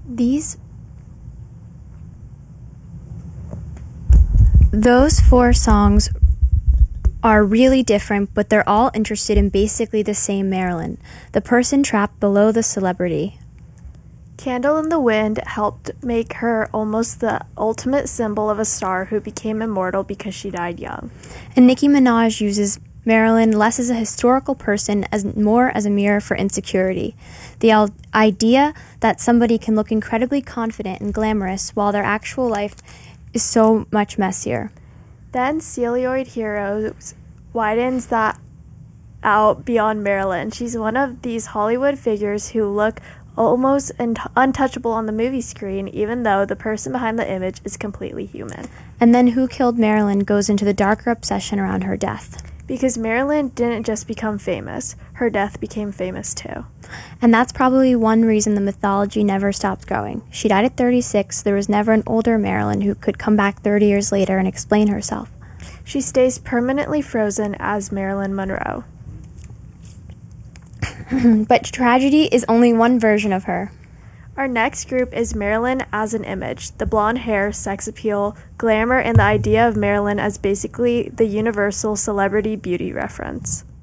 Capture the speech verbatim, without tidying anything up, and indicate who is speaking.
Speaker 1: These Those four songs are really different, but they're all interested in basically the same Marilyn, the person trapped below the celebrity.
Speaker 2: Candle in the Wind helped make her almost the ultimate symbol of a star who became immortal because she died young.
Speaker 1: And Nicki Minaj uses Marilyn less as a historical person, as more as a mirror for insecurity. The al- idea that somebody can look incredibly confident and glamorous while their actual life is so much messier.
Speaker 2: Then Celluloid Heroes widens that out beyond Marilyn. She's one of these Hollywood figures who look almost un- untouchable on the movie screen, even though the person behind the image is completely human.
Speaker 1: And then Who Killed Marilyn goes into the darker obsession around her death.
Speaker 2: Because Marilyn didn't just become famous, her death became famous too.
Speaker 1: And that's probably one reason the mythology never stopped growing. She died at thirty-six. There was never an older Marilyn who could come back thirty years later and explain herself.
Speaker 2: She stays permanently frozen as Marilyn Monroe.
Speaker 1: But tragedy is only one version of her.
Speaker 2: Our next group is Marilyn as an image. The blonde hair, sex appeal, glamour, and the idea of Marilyn as basically the universal celebrity beauty reference.